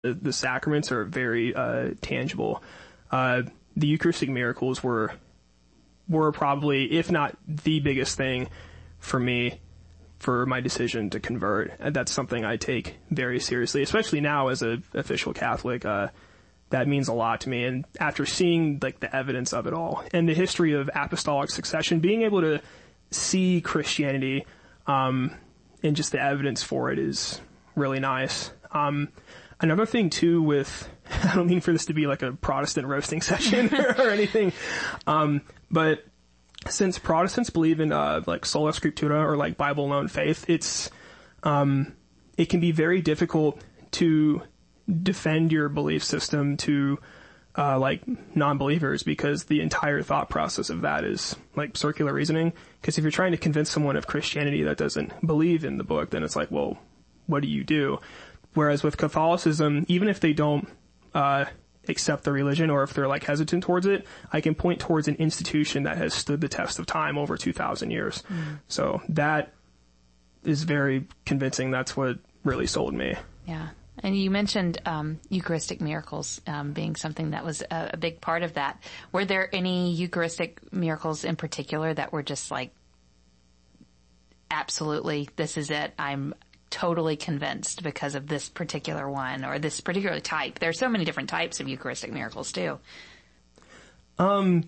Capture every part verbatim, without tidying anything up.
the, the sacraments are very uh, tangible. Uh, the Eucharistic miracles were were probably, if not the biggest thing for me for my decision to convert. And that's something I take very seriously, especially now as an official Catholic. Uh, that means a lot to me. And after seeing like the evidence of it all and the history of apostolic succession, being able to see Christianity um, and just the evidence for it is really nice. Um, another thing too with, I don't mean for this to be like a Protestant roasting session or anything, um, but since Protestants believe in, uh, like sola scriptura or like Bible alone faith, it's, um, it can be very difficult to defend your belief system to, uh, like non-believers because the entire thought process of that is like circular reasoning. Because if you're trying to convince someone of Christianity that doesn't believe in the book, then it's like, well, what do you do? Whereas with Catholicism, even if they don't, uh, accept the religion or if they're like hesitant towards it, I can point towards an institution that has stood the test of time over two thousand years. Mm. So that is very convincing. That's what really sold me. Yeah. And you mentioned um, Eucharistic miracles um, being something that was a, a big part of that. Were there any Eucharistic miracles in particular that were just like, absolutely, this is it, I'm totally convinced because of this particular one or this particular type? There are so many different types of Eucharistic miracles too. Um,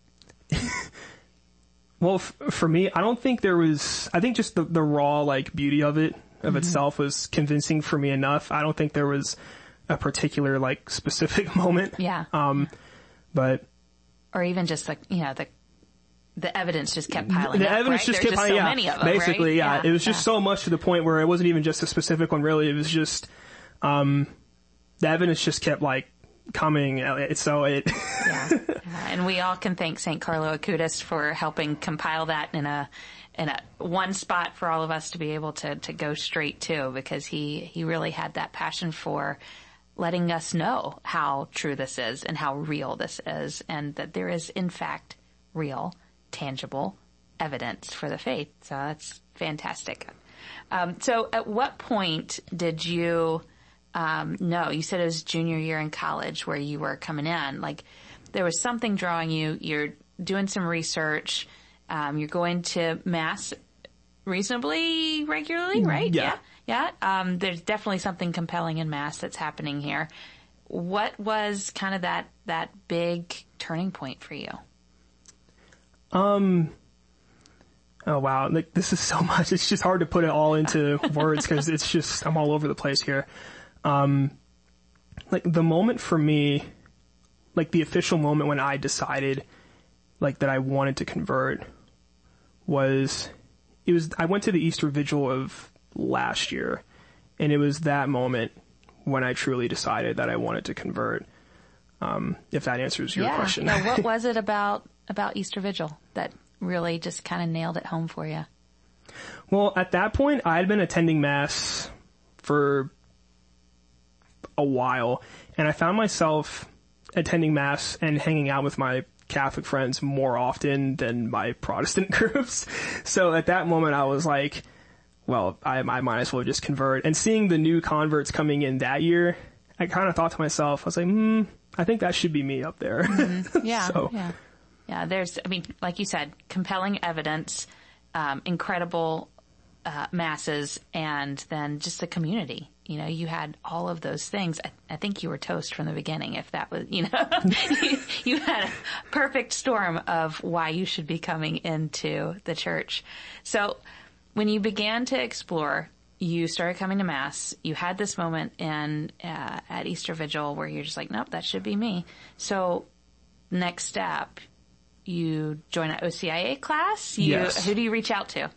well, f- for me, I don't think there was, I think just the, the raw like beauty of it, of mm-hmm. itself was convincing for me enough. I don't think there was a particular like specific moment. Yeah. Um, but. Or even just like, you know, the The evidence just kept piling the up, The evidence right? just There's kept just piling so up. Many of them, Basically, right? yeah. yeah. It was just yeah. so much to the point where it wasn't even just a specific one, really. It was just, um, the evidence just kept, like, coming. So it... yeah. yeah. And we all can thank Saint Carlo Acutis for helping compile that in a, in a one spot for all of us to be able to, to go straight to, because he, he really had that passion for letting us know how true this is and how real this is, and that there is, in fact, real, tangible evidence for the faith. So that's fantastic. Um, so at what point did you um, know? You said it was junior year in college where you were coming in. Like there was something drawing you. You're doing some research. Um, you're going to Mass reasonably regularly, right? Yeah. Yeah. yeah. Um, there's definitely something compelling in Mass that's happening here. What was kind of that, that big turning point for you? Um, oh wow, like this is so much. It's just hard to put it all into words because it's just, I'm all over the place here. Um, like the moment for me, like the official moment when I decided like that I wanted to convert was, it was, I went to the Easter Vigil of last year and it was that moment when I truly decided that I wanted to convert. Um, if that answers your yeah. question. Yeah. What was it about about Easter Vigil that really just kind of nailed it home for you? Well, at that point, I had been attending Mass for a while, and I found myself attending Mass and hanging out with my Catholic friends more often than my Protestant groups. So at that moment, I was like, well, I, I might as well just convert. And seeing the new converts coming in that year, I kind of thought to myself, I was like, hmm, I think that should be me up there. Mm-hmm. Yeah, so. yeah. Yeah, there's, I mean, like you said, compelling evidence, um, incredible uh, masses, and then just the community. You know, you had all of those things. I, I think you were toast from the beginning, if that was, you know, you, you had a perfect storm of why you should be coming into the church. So when you began to explore, you started coming to Mass. You had this moment in uh, at Easter Vigil where you're just like, nope, that should be me. So next step, you join an O C I A class? You, yes. Who do you reach out to?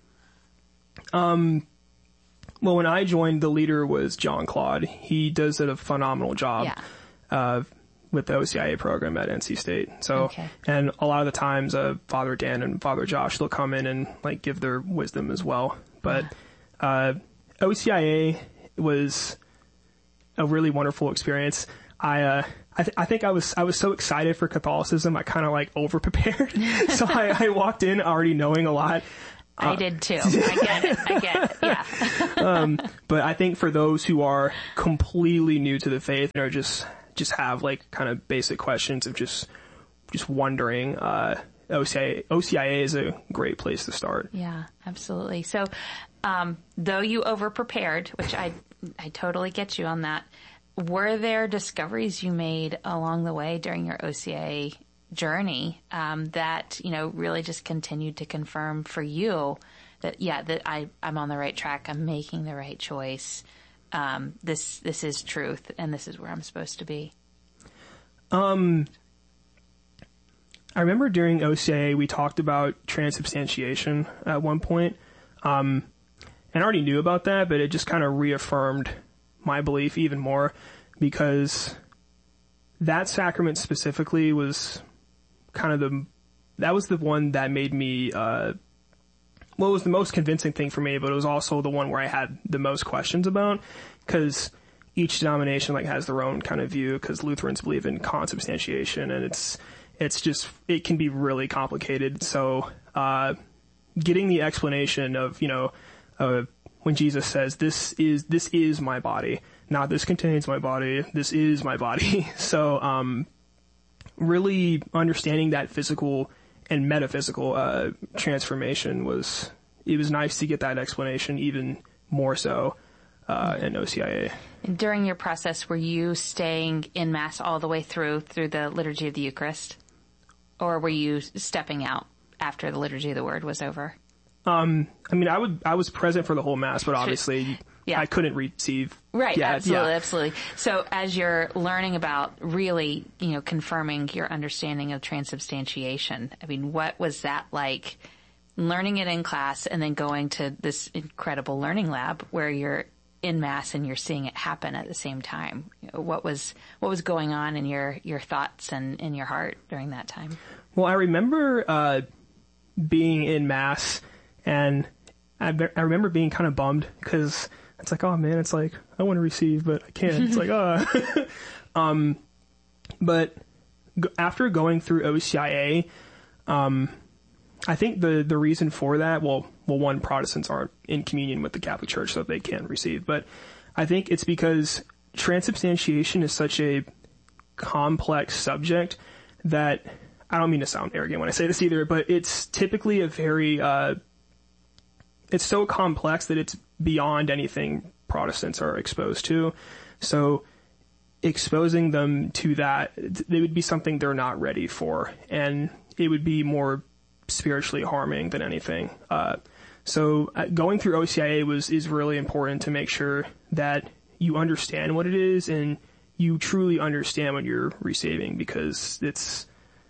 Um, well, when I joined, the leader was John Claude. He does a phenomenal job yeah. uh, with the O C I A program at N C State. So, okay. and a lot of the times, uh, Father Dan and Father Josh, they'll come in and like give their wisdom as well. But yeah. uh, O C I A was a really wonderful experience. I, uh, I, th- I think I was, I was so excited for Catholicism, I kind of like over prepared. So I, I walked in already knowing a lot. I did too. I get it. I get it. Yeah. um, but I think for those who are completely new to the faith or just, just have like kind of basic questions of just, just wondering, uh, O C I A, O C I A is a great place to start. Yeah, absolutely. So, um, though you over prepared, which I, I totally get you on that, were there discoveries you made along the way during your O C I A journey, um, that, you know, really just continued to confirm for you that, yeah, that I, I'm on the right track. I'm making the right choice. Um, this, this is truth and this is where I'm supposed to be. Um, I remember during O C I A, we talked about transubstantiation at one point. Um, and I already knew about that, but it just kind of reaffirmed my belief even more because that sacrament specifically was kind of the, that was the one that made me, uh, well, it was the most convincing thing for me, but it was also the one where I had the most questions about because each denomination like has their own kind of view because Lutherans believe in consubstantiation and it's, it's just, it can be really complicated. So, uh, getting the explanation of, you know, uh, when Jesus says, this is, this is my body, not this contains my body, this is my body. So, um, really understanding that physical and metaphysical, uh, transformation was, it was nice to get that explanation even more so, uh, in O C I A. And during your process, were you staying in Mass all the way through, through the Liturgy of the Eucharist? Or were you stepping out after the Liturgy of the Word was over? Um, I mean, I would, I was present for the whole Mass, but obviously yeah. I couldn't receive. Right. Yeah, absolutely. yeah. Absolutely. So as you're learning about really, you know, confirming your understanding of transubstantiation, I mean, what was that like learning it in class and then going to this incredible learning lab where you're in Mass and you're seeing it happen at the same time? You know, what was, what was going on in your, your thoughts and in your heart during that time? Well, I remember, uh, being in Mass and I, be- I remember being kind of bummed because it's like, oh man, it's like, I want to receive, but I can't. It's like, uh, um, but g- after going through O C I A, um, I think the, the reason for that, well, well, one, Protestants aren't in communion with the Catholic Church, so they can't receive, but I think it's because transubstantiation is such a complex subject that, I don't mean to sound arrogant when I say this either, but it's typically a very, uh, it's so complex that it's beyond anything Protestants are exposed to. So exposing them to that, it would be something they're not ready for, and it would be more spiritually harming than anything. Uh, so uh, going through O C I A was, is really important to make sure that you understand what it is and you truly understand what you're receiving because it's,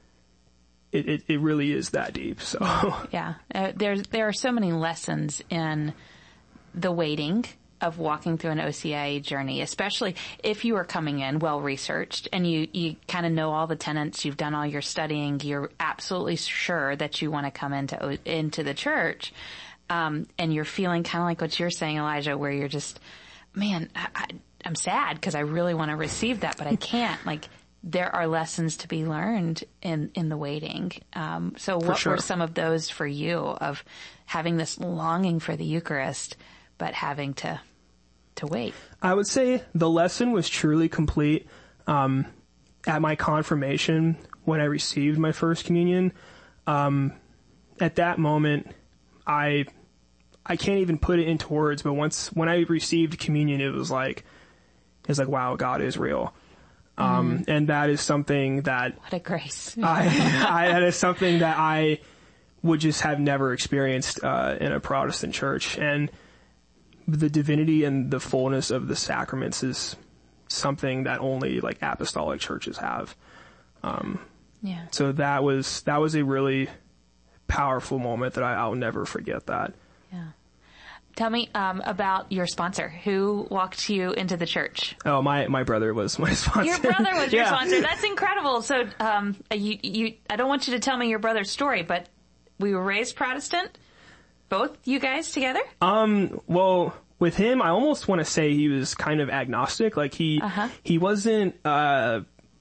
It, it, it really is that deep. So yeah, uh, there's there are so many lessons in the waiting of walking through an O C I A journey, especially if you are coming in well researched and you you kind of know all the tenets, you've done all your studying, you're absolutely sure that you want to come into into the church, um, and you're feeling kind of like what you're saying, Elijah, where you're just, man, I, I, I'm sad because I really want to receive that, but I can't. Like, there are lessons to be learned in, in the waiting. Um, so what sure. were some of those for you of having this longing for the Eucharist, but having to, to wait? I would say the lesson was truly complete, um, at my confirmation when I received my first communion. Um, at that moment, I, I can't even put it into words, but once, when I received communion, it was like, it was like, wow, God is real. Um, mm. and that is something that what a grace. I, I, that is something that I would just have never experienced, uh, in a Protestant church. And the divinity and the fullness of the sacraments is something that only like apostolic churches have. Um, yeah. So that was, that was a really powerful moment that I, I'll never forget that. Yeah. Tell me um, about your sponsor. Who walked you into the church? Oh, my my brother was my sponsor. Your brother was your yeah. sponsor. That's incredible. So, um, you you I don't want you to tell me your brother's story, but we were raised Protestant, both you guys together. Um. Well, with him, I almost want to say he was kind of agnostic. Like he uh-huh. he wasn't uh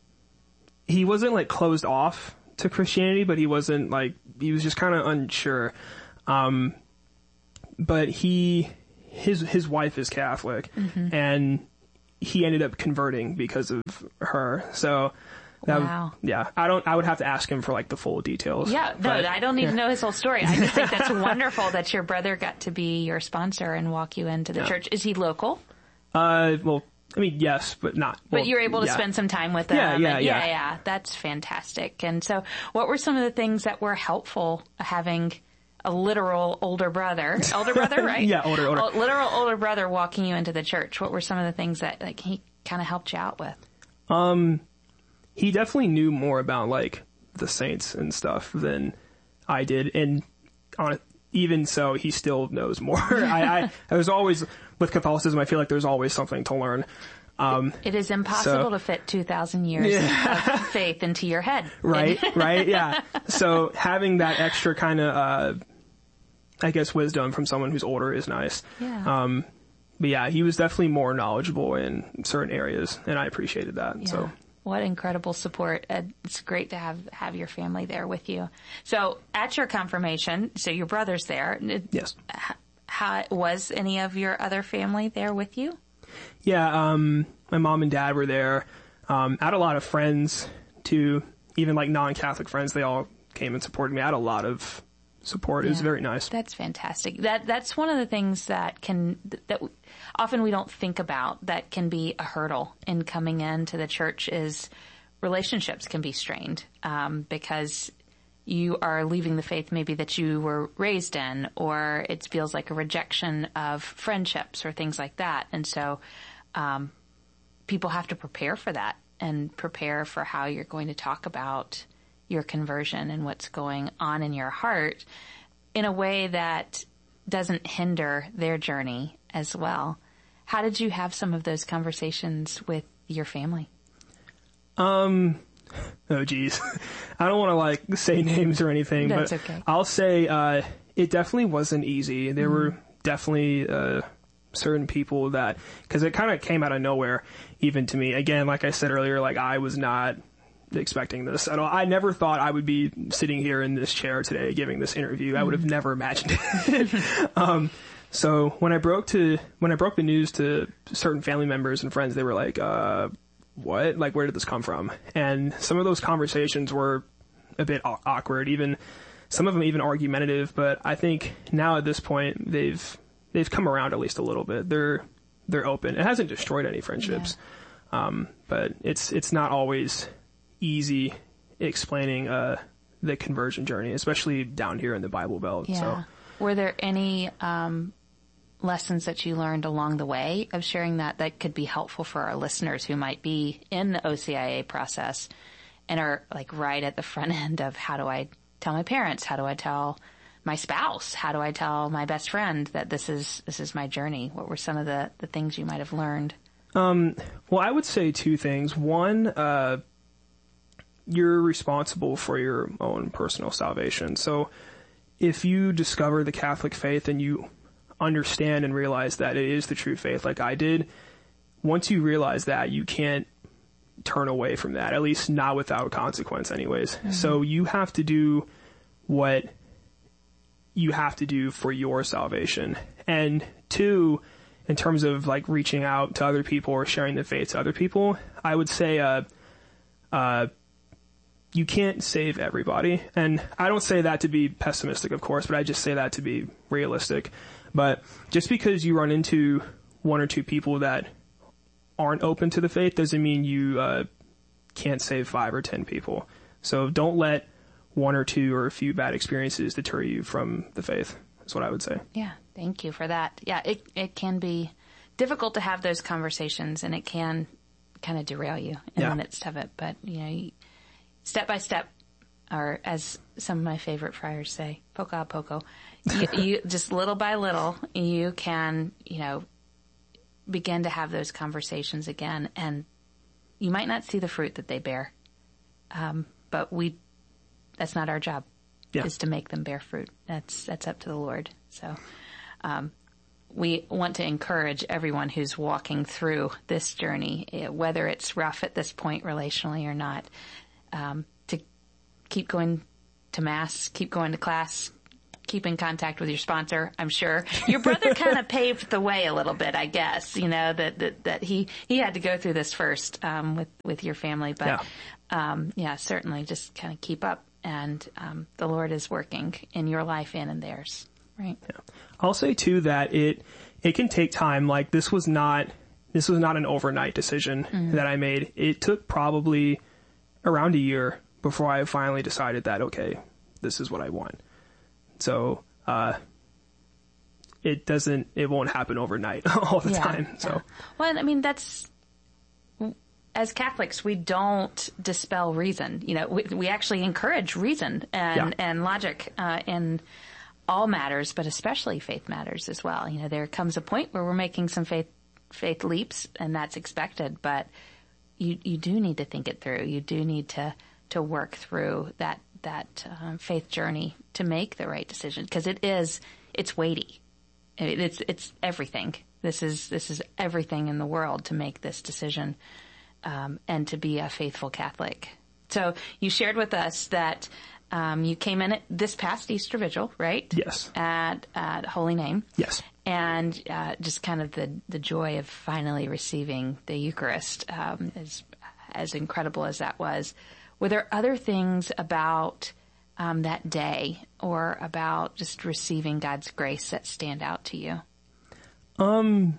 he wasn't like closed off to Christianity, but he wasn't like he was just kind of unsure. Um. but he, his, his wife is Catholic, mm-hmm. and he ended up converting because of her. So, that wow. would, yeah, I don't, I would have to ask him for like the full details. Yeah, no, but, I don't need yeah. to know his whole story. I just think that's wonderful that your brother got to be your sponsor and walk you into the yeah. church. Is he local? Uh, well, I mean, yes, but not. Well, but you're able to yeah. spend some time with them. Yeah, yeah, and, yeah. yeah, yeah. That's fantastic. And so what were some of the things that were helpful having a literal older brother, older brother, right? yeah, older, older. O- literal older brother walking you into the church? What were some of the things that like he kind of helped you out with? Um, he definitely knew more about like the saints and stuff than I did. And on even so, he still knows more. I, I, I was always, with Catholicism, I feel like there's always something to learn. Um, it is impossible so, to fit two thousand years yeah. of faith into your head. Right, right, yeah. So having that extra kind of, uh, I guess, wisdom from someone who's older is nice. Yeah. Um, but yeah, he was definitely more knowledgeable in certain areas, and I appreciated that. Yeah. So. What incredible support. It's great to have, have your family there with you. So at your confirmation, so your brother's there. Yes. How, was any of your other family there with you? Yeah, um, my mom and dad were there. Um, I had a lot of friends too, even like non-Catholic friends. They all came and supported me. I had a lot of support. It yeah, was very nice. That's fantastic. That that's one of the things that can that often we don't think about that can be a hurdle in coming into the church is relationships can be strained um, because you are leaving the faith maybe that you were raised in, or it feels like a rejection of friendships or things like that. And so um, people have to prepare for that and prepare for how you're going to talk about your conversion and what's going on in your heart in a way that doesn't hinder their journey as well. How did you have some of those conversations with your family? Um, oh geez. I don't want to like say names or anything, That's but okay. I'll say, uh, it definitely wasn't easy. There mm. were definitely, uh, certain people that, cause it kind of came out of nowhere, even to me. Again, like I said earlier, like I was not expecting this at all. I never thought I would be sitting here in this chair today giving this interview. Mm. I would have never imagined it. um, so when I broke to, when I broke the news to certain family members and friends, they were like, uh, what? Like, where did this come from? And some of those conversations were a bit aw- awkward, even some of them even argumentative, but I think now at this point they've, they've come around at least a little bit. They're, they're open. It hasn't destroyed any friendships. Yeah. Um, but it's, it's not always easy explaining uh the conversion journey, especially down here in the Bible Belt. Yeah. So, were there any um lessons that you learned along the way of sharing that that could be helpful for our listeners who might be in the O C I A process and are like right at the front end of how do I tell my parents? How do I tell my spouse? How do I tell my best friend that this is this is my journey? What were some of the the things you might have learned? Um, well, I would say two things. One, uh, you're responsible for your own personal salvation. So if you discover the Catholic faith and you understand and realize that it is the true faith like I did, once you realize that, you can't turn away from that, at least not without consequence anyways. Mm-hmm. So you have to do what you have to do for your salvation. And two, in terms of like reaching out to other people or sharing the faith to other people, I would say, uh, uh, you can't save everybody. And I don't say that to be pessimistic, of course, but I just say that to be realistic. But just because you run into one or two people that aren't open to the faith doesn't mean you uh, can't save five or ten people. So don't let one or two or a few bad experiences deter you from the faith. That's what I would say. Yeah. Thank you for that. Yeah, it it can be difficult to have those conversations, and it can kind of derail you in yeah. the midst of it. But, you know, you, step by step, or as some of my favorite friars say, poco a poco, you, you just little by little, you can, you know, begin to have those conversations again, and you might not see the fruit that they bear, um, but we, that's not our job, yeah. is to make them bear fruit. That's that's up to the Lord. So um, we want to encourage everyone who's walking through this journey, whether it's rough at this point relationally or not, um, to keep going to Mass, keep going to class, keep in contact with your sponsor, I'm sure. Your brother kind of paved the way a little bit, I guess, you know, that, that, that he, he had to go through this first, um, with, with your family. But, yeah, um, yeah certainly just kind of keep up. And, um, the Lord is working in your life and in theirs. Right. Yeah. I'll say too that it, it can take time. Like this was not, this was not an overnight decision mm-hmm. that I made. It took probably around a year before I finally decided that, okay, this is what I want. So, uh, it doesn't, it won't happen overnight all the yeah, time. So, yeah. Well, I mean, that's, as Catholics, we don't dispel reason. You know, we, we actually encourage reason and, yeah. and logic, uh, in all matters, but especially faith matters as well. You know, there comes a point where we're making some faith, faith leaps, and that's expected, but you, you do need to think it through. You do need to, to work through that, that, um, faith journey to make the right decision. Cause it is, it's weighty. It, it's, it's everything. This is, this is everything in the world to make this decision, um, and to be a faithful Catholic. So you shared with us that, um, you came in at this past Easter Vigil, right? Yes. At, at Holy Name. Yes. And, uh, just kind of the, the joy of finally receiving the Eucharist, um, as, as incredible as that was. Were there other things about, um, that day or about just receiving God's grace that stand out to you? Um,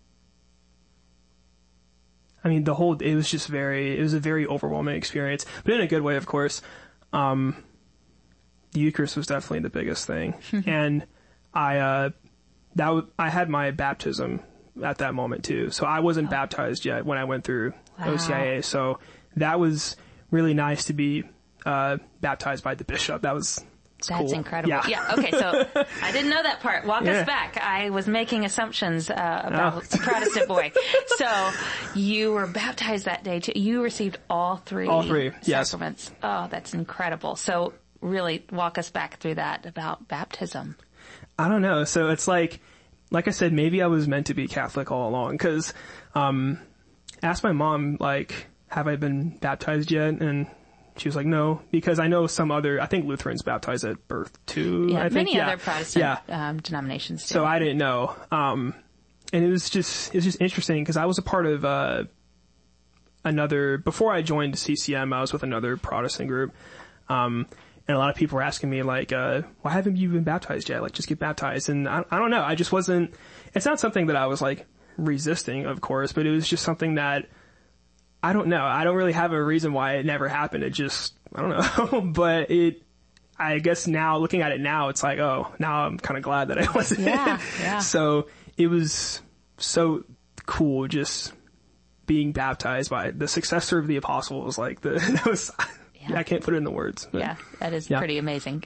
I mean, the whole, it was just very, it was a very overwhelming experience, but in a good way, of course. Um, the Eucharist was definitely the biggest thing. And I, uh, that w- I had my baptism at that moment too. So I wasn't oh. baptized yet when I went through wow. O C I A. So that was really nice to be, uh, baptized by the bishop. That was, That's cool. incredible. Yeah. yeah. Okay. So I didn't know that part. Walk yeah. us back. I was making assumptions, uh, about oh. a Protestant boy. So you were baptized that day too. You received all three. All three. Sacraments. Yes. Oh, that's incredible. So really walk us back through that about baptism. I don't know. So it's like, like I said, maybe I was meant to be Catholic all along. Cause, um, asked my mom, like, have I been baptized yet? And she was like, no, because I know some other, I think Lutherans baptize at birth too. Yeah, I think. many yeah. other Protestant yeah. um, denominations do. So I didn't know. Um, and it was just, it was just interesting because I was a part of, uh, another, before I joined C C M, I was with another Protestant group. Um, and a lot of people were asking me like, uh, why haven't you been baptized yet? Like, just get baptized. And I, I don't know. I just wasn't, it's not something that I was like resisting, of course, but it was just something that, I don't know. I don't really have a reason why it never happened. It just, I don't know. But it, I guess now, looking at it now, it's like, oh, now I'm kind of glad that I wasn't. Yeah, yeah. So it was so cool just being baptized by the successor of the apostles. Like, the, that was, yeah. I can't put it in the words. But, yeah, that is yeah. pretty amazing.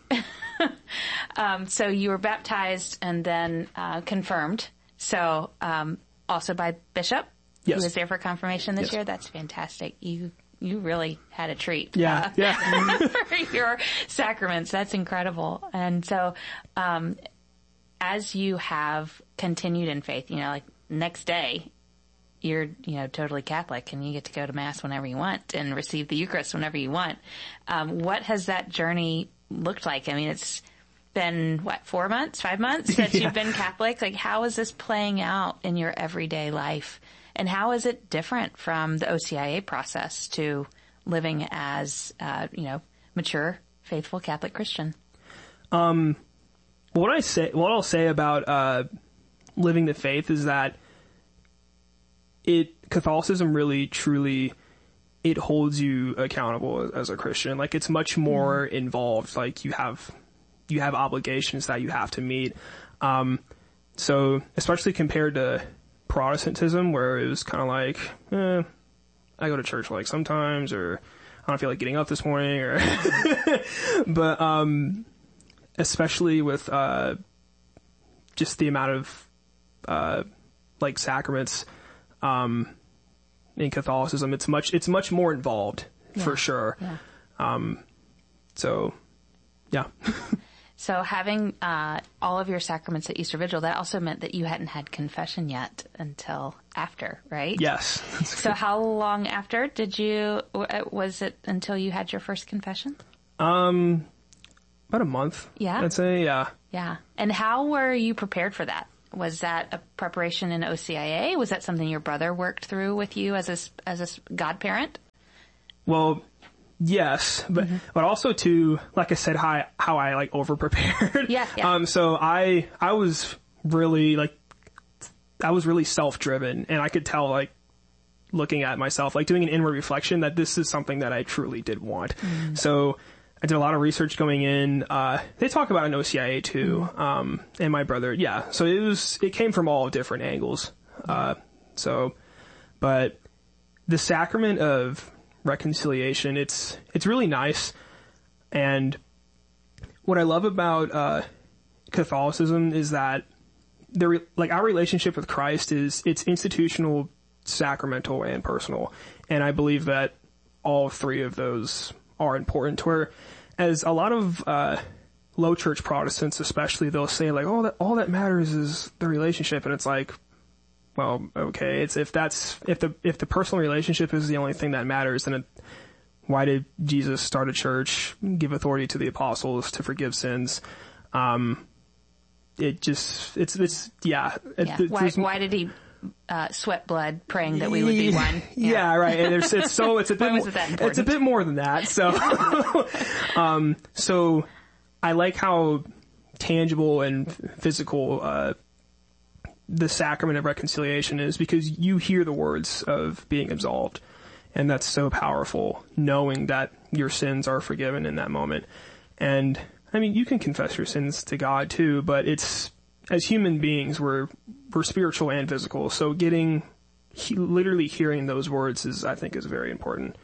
um, so you were baptized and then uh, confirmed. So um, also by Bishop? Yes. Who was there for confirmation this yes. year? That's fantastic. You you really had a treat. Yeah, uh, yeah. for your sacraments. That's incredible. And so, um, as you have continued in faith, you know, like next day, you're, you know, totally Catholic and you get to go to Mass whenever you want and receive the Eucharist whenever you want. Um, what has that journey looked like? I mean, it's been, what, four months, five months since yeah. you've been Catholic? Like, how is this playing out in your everyday life? And how is it different from the O C I A process to living as, uh, you know, mature, faithful Catholic Christian? Um, what I say, what I'll say about, uh, living the faith is that it, Catholicism really, truly, it holds you accountable as a Christian. Like, it's much more mm. involved. Like, you have, you have obligations that you have to meet. Um, so, especially compared to Protestantism, where it was kind of like, eh, I go to church like sometimes, or I don't feel like getting up this morning, or, but, um, especially with, uh, just the amount of, uh, like sacraments, um, in Catholicism, it's much, it's much more involved yeah. for sure. Yeah. Um, so, yeah. So having uh, all of your sacraments at Easter Vigil, that also meant that you hadn't had confession yet until after, right? Yes. So how long after did you, was it until you had your first confession? Um, about a month. Yeah. I'd say, yeah. Yeah. And how were you prepared for that? Was that a preparation in O C I A? Was that something your brother worked through with you as a, as a godparent? Well, yes, but, mm-hmm. but also too, like I said, how I, how I like over prepared. Yeah, yeah. Um, so I, I was really like, I was really self-driven, and I could tell, like, looking at myself, like doing an inward reflection, that this is something that I truly did want. Mm. So I did a lot of research going in. Uh, they talk about an O C I A too. Mm. Um, and my brother, yeah. So it was, it came from all different angles. Uh, so, but the sacrament of reconciliation, it's, it's really nice. And what I love about, uh, Catholicism is that the, like our relationship with Christ is, it's institutional, sacramental, and personal. And I believe that all three of those are important, where as a lot of uh low church Protestants especially, they'll say like, oh, that all that matters is the relationship, and it's like, well, okay, it's if that's if the if the personal relationship is the only thing that matters, then it, why did Jesus start a church, give authority to the apostles to forgive sins? Um it just it's it's yeah, yeah. It, why why did he Uh, sweat blood praying that we would be one? Yeah, yeah, right. And there's, it's so, it's a bit, more, it it's a bit more than that. So, um, so I like how tangible and physical, uh, the sacrament of reconciliation is, because you hear the words of being absolved, and that's so powerful, knowing that your sins are forgiven in that moment. And I mean, you can confess your sins to God too, but it's, as human beings, we're, we're spiritual and physical. So getting, he, literally hearing those words is, I think, is very important.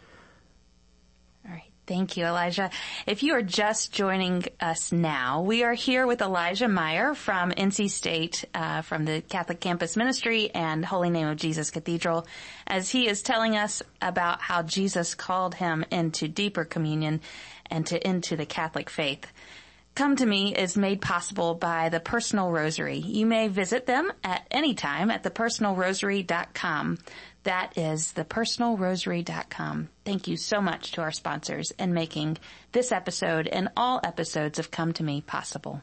All right. Thank you, Elijah. If you are just joining us now, we are here with Elijah Meyer from N C State, uh, from the Catholic Campus Ministry and Holy Name of Jesus Cathedral, as he is telling us about how Jesus called him into deeper communion and to into the Catholic faith. Come to Me is made possible by the Personal Rosary. You may visit them at any time at the personal rosary dot com. That is the personal rosary dot com. Thank you so much to our sponsors in making this episode and all episodes of Come to Me possible.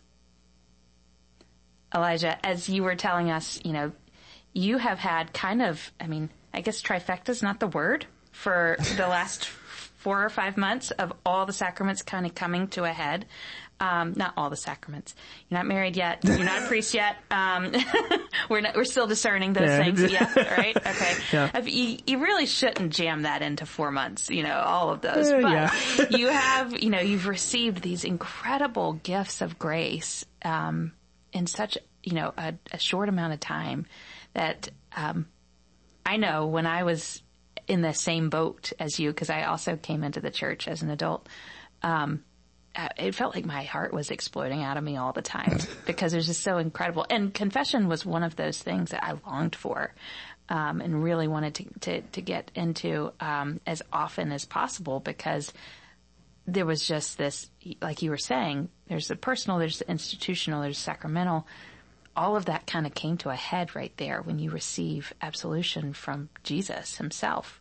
Elijah, as you were telling us, you know, you have had kind of, I mean, I guess trifecta is not the word, for the last four or five months of all the sacraments kind of coming to a head. Um, not all the sacraments. You're not married yet. You're not a priest yet. Um, we're not, we're still discerning those yeah. things. Yeah, right? Okay. Yeah. You, you really shouldn't jam that into four months, you know, all of those. Uh, but yeah. you have, you know, you've received these incredible gifts of grace, um, in such, you know, a, a short amount of time that, um, I know when I was in the same boat as you, because I also came into the church as an adult, um, it felt like my heart was exploding out of me all the time because it was just so incredible. And confession was one of those things that I longed for, um, and really wanted to, to, to get into, um, as often as possible, because there was just this, like you were saying, there's the personal, there's the institutional, there's sacramental. All of that kind of came to a head right there when you receive absolution from Jesus himself.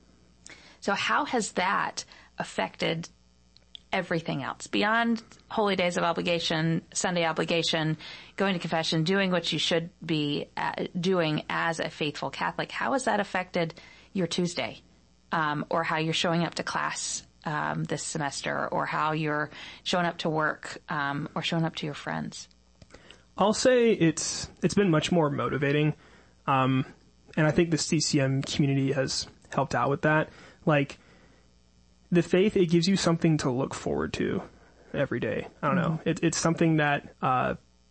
So how has that affected everything else beyond holy days of obligation, Sunday obligation, going to confession, doing what you should be uh, doing as a faithful Catholic? How has that affected your Tuesday, um, or how you're showing up to class um, this semester, or how you're showing up to work, um, or showing up to your friends? I'll say it's it's been much more motivating, um, and I think the C C M community has helped out with that. Like, the faith, it gives you something to look forward to every day. I don't know. Mm-hmm. It, it's something that, uh,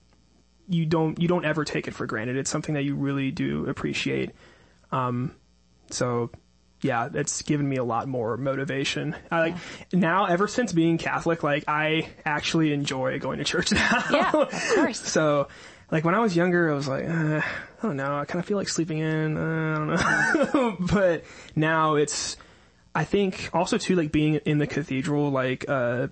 you don't, you don't ever take it for granted. It's something that you really do appreciate. Um, so yeah, it's given me a lot more motivation. I, like yeah. now, ever since being Catholic, like I actually enjoy going to church now. Yeah, of course. So, like when I was younger, I was like, uh, I don't know. I kind of feel like sleeping in. Uh, I don't know. But now it's, I think also too, like being in the cathedral, like, uh,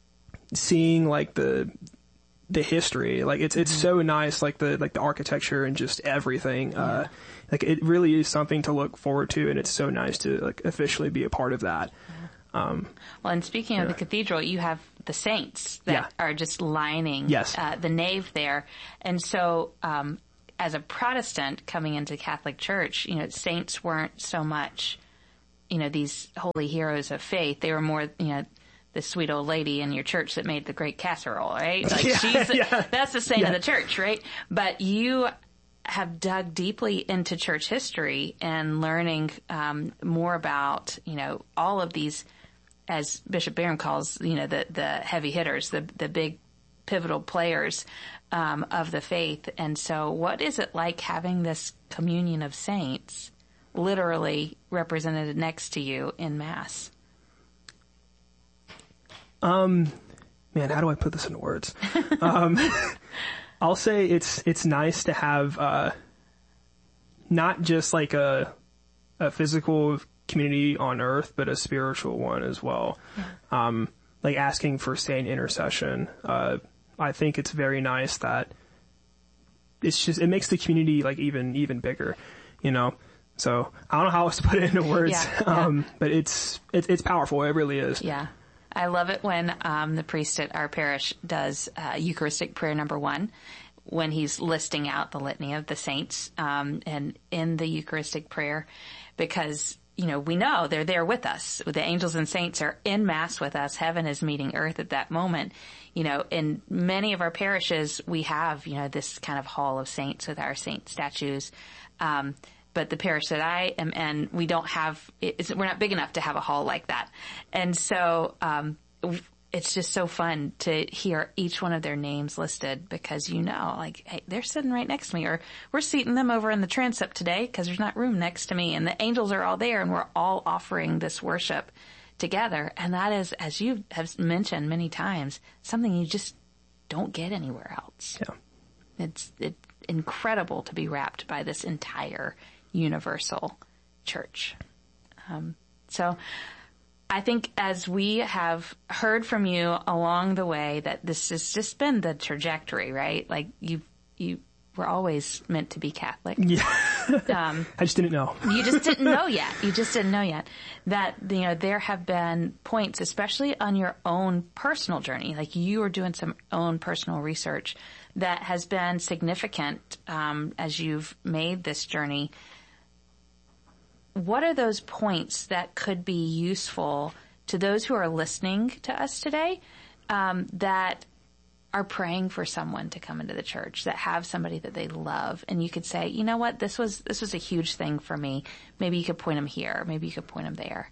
seeing like the, the history, like it's, it's mm-hmm. so nice, like the, like the architecture and just everything. Yeah. Uh, like it really is something to look forward to, and it's so nice to like officially be a part of that. Um, well, and speaking yeah. of the cathedral, you have the saints that yeah. are just lining yes. uh, the nave there. And so, um, as a Protestant coming into Catholic Church, you know, saints weren't so much, you know, these holy heroes of faith. They were more, you know, the sweet old lady in your church that made the great casserole, right? Like yeah, she's, yeah. that's the saint yeah. of the church, right? But you have dug deeply into church history and learning um, more about, you know, all of these, as Bishop Barron calls, you know, the, the heavy hitters, the the big pivotal players um, of the faith. And so what is it like having this communion of saints literally represented next to you in Mass? Um, man, how do I put this into words? um, I'll say it's it's nice to have uh, not just like a a physical community on earth, but a spiritual one as well. Yeah. Um, like asking for saint intercession. Uh, I think it's very nice that it's just, it makes the community like even, even bigger, you know? So I don't know how else to put it into words. Yeah, um, yeah. but it's, it's, it's powerful. It really is. Yeah. I love it when, um, the priest at our parish does, uh, Eucharistic prayer number one, when he's listing out the litany of the saints, um, and in the Eucharistic prayer, because you know, we know they're there with us. The angels and saints are in Mass with us. Heaven is meeting earth at that moment. You know, in many of our parishes, we have, you know, this kind of hall of saints with our saint statues. Um, but the parish that I am in, we don't have, it's, we're not big enough to have a hall like that. And so, um, it's just so fun to hear each one of their names listed because you know, like, hey, they're sitting right next to me, or we're seating them over in the transept today because there's not room next to me, and the angels are all there, and we're all offering this worship together. And that is, as you have mentioned many times, something you just don't get anywhere else. Yeah. It's, it's incredible to be wrapped by this entire universal church. Um, so I think as we have heard from you along the way that this has just been the trajectory, right? Like you, you were always meant to be Catholic. Yeah. um, I just didn't know. You just didn't know yet. You just didn't know yet that, you know, there have been points, especially on your own personal journey, like you are doing some own personal research that has been significant, um, as you've made this journey. What are those points that could be useful to those who are listening to us today, um, that are praying for someone to come into the church, that have somebody that they love, and you could say, you know what, this was this was a huge thing for me. Maybe you could point them here. Maybe you could point them there.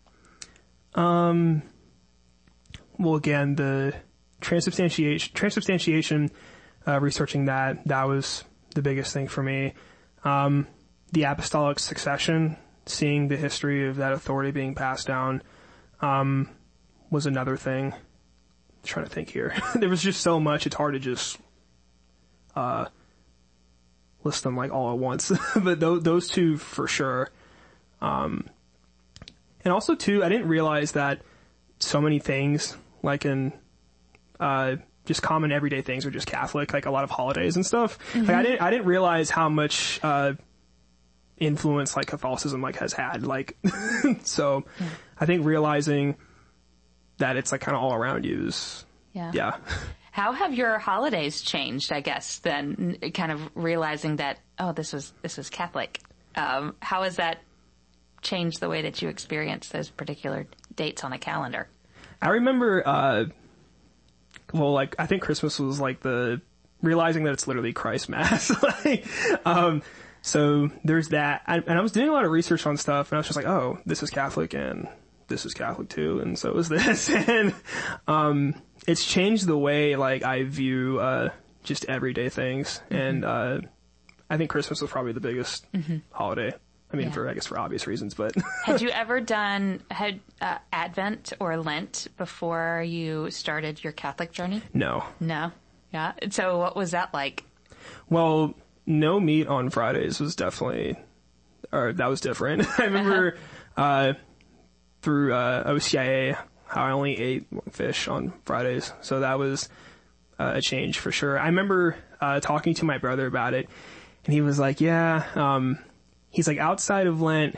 Um. Well, again, the transubstantiation, transubstantiation, uh, researching that, that was the biggest thing for me. Um, the apostolic succession, seeing the history of that authority being passed down, um, was another thing. I'm trying to think here. There was just so much, it's hard to just, uh, list them like all at once. But th- those two for sure. Um, and also too, I didn't realize that so many things, like in, uh, just common everyday things are just Catholic, like a lot of holidays and stuff. Mm-hmm. Like I didn't, I didn't realize how much, uh, influence like Catholicism like has had, like, so yeah. I think realizing that it's like kind of all around you is, yeah. yeah. How have your holidays changed, I guess, then, kind of realizing that, oh, this was, this was Catholic. Um, how has that changed the way that you experience those particular dates on a calendar? I remember, uh, well, like, I think Christmas was like the, realizing that it's literally Christ Mass. like, um, so there's that. I, and I was doing a lot of research on stuff, and I was just like, oh, this is Catholic, and this is Catholic too, and so is this. and, um, it's changed the way, like, I view, uh, just everyday things. Mm-hmm. And, uh, I think Christmas was probably the biggest mm-hmm. holiday. I mean, yeah. for, I guess for obvious reasons, but. Had you ever done, had, uh, Advent or Lent before you started your Catholic journey? No. No? Yeah. So what was that like? Well, no meat on Fridays was definitely, or that was different. I remember, uh-huh. uh, through, uh, O C I A, how I only ate fish on Fridays. So that was uh, a change for sure. I remember, uh, talking to my brother about it, and he was like, yeah, um, he's like, outside of Lent,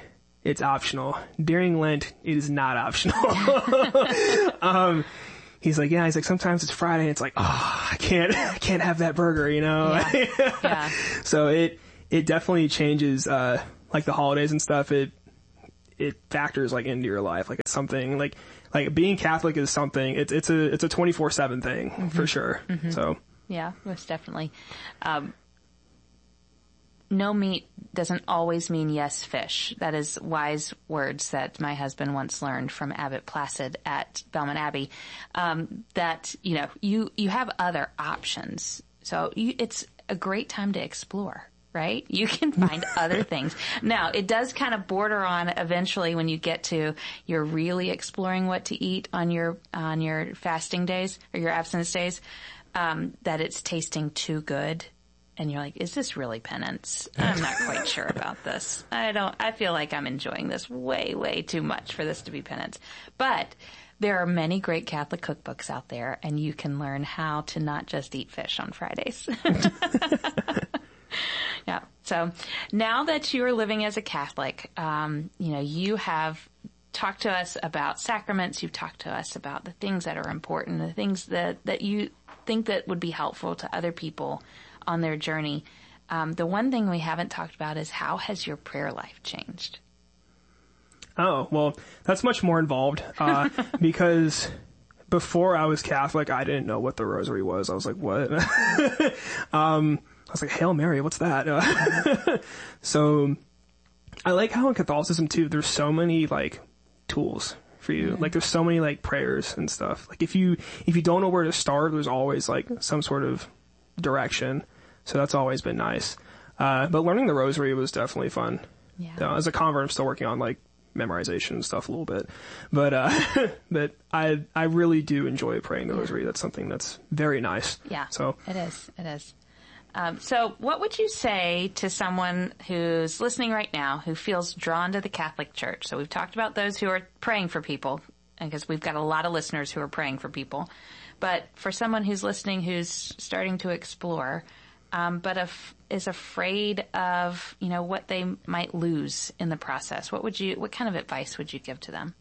it's optional. During Lent, it is not optional. um, he's like, yeah, he's like, sometimes it's Friday and it's like, oh, I can't, I can't have that burger, you know? Yeah. Yeah. So it, it definitely changes, uh, like the holidays and stuff. It, it factors like into your life. Like it's something like, like being Catholic is something, it's, it's a, it's a twenty-four seven thing mm-hmm. for sure. Mm-hmm. So. Yeah, most definitely. Um, no meat doesn't always mean yes fish. That is wise words that my husband once learned from Abbot Placid at Belmont Abbey. Um, that, you know, you, you have other options. So you, it's a great time to explore, right? You can find other things. Now, it does kind of border on eventually when you get to you're really exploring what to eat on your, on your fasting days or your abstinence days, um, that it's tasting too good. And you're like, is this really penance? I'm not quite sure about this. I don't, I feel like I'm enjoying this way, way too much for this to be penance. But there are many great Catholic cookbooks out there, and you can learn how to not just eat fish on Fridays. Yeah. So now that you are living as a Catholic, um, you know, you have talked to us about sacraments. You've talked to us about the things that are important, the things that, that you think that would be helpful to other people on their journey. Um, the one thing we haven't talked about is how has your prayer life changed? Oh, well, that's much more involved, uh, because before I was Catholic, I didn't know what the rosary was. I was like, what? um, I was like, Hail Mary, what's that? Uh, so I like how in Catholicism too, there's so many like tools for you. Mm-hmm. Like there's so many like prayers and stuff. Like if you, if you don't know where to start, there's always like some sort of direction. So that's always been nice. Uh, but learning the rosary was definitely fun. Yeah. Uh, as a convert, I'm still working on like memorization and stuff a little bit. But, uh, but I, I really do enjoy praying the rosary. That's something that's very nice. Yeah. So it is. It is. Um, so what would you say to someone who's listening right now who feels drawn to the Catholic Church? So we've talked about those who are praying for people, because we've got a lot of listeners who are praying for people. But for someone who's listening who's starting to explore, um, but af- is afraid of, you know, what they might lose in the process, what would you, what kind of advice would you give to them?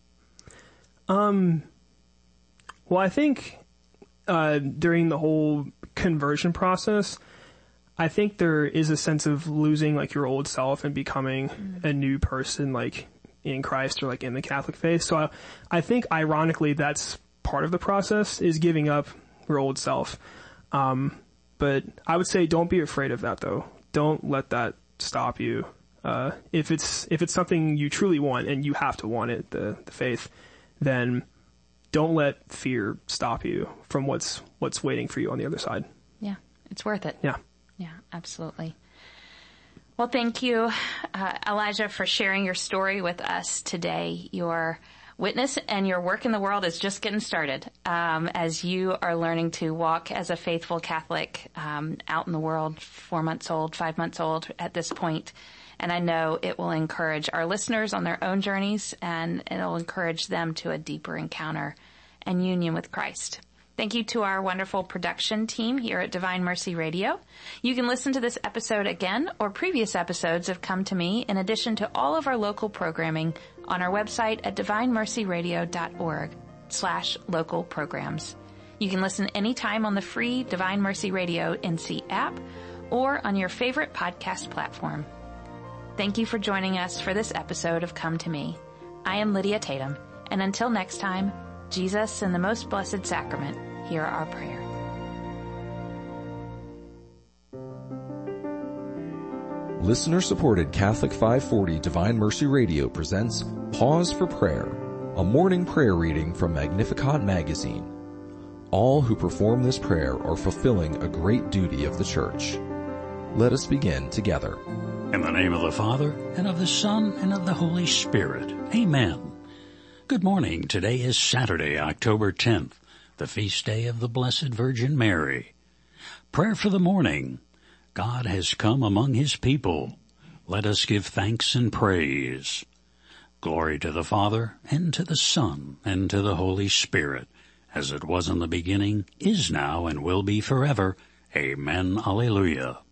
Um, well, I think, uh, during the whole conversion process, I think there is a sense of losing like your old self and becoming mm-hmm. a new person, like in Christ or like in the Catholic faith. So I, I think ironically that's part of the process, is giving up your old self. Um, but I would say don't be afraid of that though. Don't let that stop you. Uh, if it's, if it's something you truly want and you have to want it, the, the faith, then don't let fear stop you from what's, what's waiting for you on the other side. Yeah. It's worth it. Yeah. Yeah, absolutely. Well, thank you, uh, Elijah, for sharing your story with us today. Your witness and your work in the world is just getting started, um, as you are learning to walk as a faithful Catholic, um, out in the world, four months old, five months old at this point. And I know it will encourage our listeners on their own journeys, and it'll encourage them to a deeper encounter and union with Christ. Thank you to our wonderful production team here at Divine Mercy Radio. You can listen to this episode again or previous episodes of Come to Me, in addition to all of our local programming, on our website at divinemercyradio.org slash local programs. You can listen anytime on the free Divine Mercy Radio N C app or on your favorite podcast platform. Thank you for joining us for this episode of Come to Me. I am Lydia Tatum, and until next time, Jesus and the Most Blessed Sacrament, hear our prayer. Listener-supported Catholic five forty Divine Mercy Radio presents Pause for Prayer, a morning prayer reading from Magnificat magazine. All who perform this prayer are fulfilling a great duty of the Church. Let us begin together. In the name of the Father, and of the Son, and of the Holy Spirit. Amen. Good morning. Today is Saturday, October tenth, the feast day of the Blessed Virgin Mary. Prayer for the morning. God has come among his people. Let us give thanks and praise. Glory to the Father, and to the Son, and to the Holy Spirit, as it was in the beginning, is now, and will be forever. Amen. Alleluia.